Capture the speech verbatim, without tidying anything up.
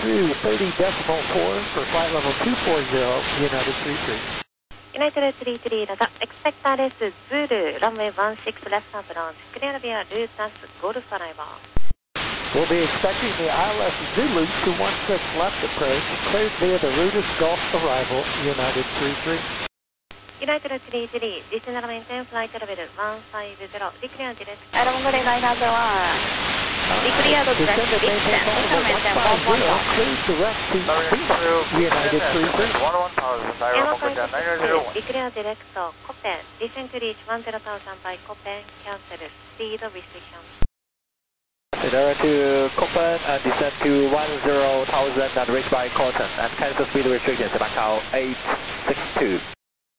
through thirty decimal four for flight level two four zero, United three three. United three three, expect R S Zulu, runway one six left approach, clear via Lutas Golf Arrival. We'll be expecting the I L S Zulu two one six left approach, cleared via the Rutus Golf Arrival, United three three. United three three, descend and maintain flight level one five zero, declare direct. Adam Green nine thousand one. Declare direct to descend, descend and maintain one one zero. Cleared direct to United three three. Declare direct to Copen, descend to reach one zero thousand by Copen, cancel speed restriction. Declare to Copen and descend to one zero thousand and reach by Cotton and cancel speed restrictions, Macau eight six two.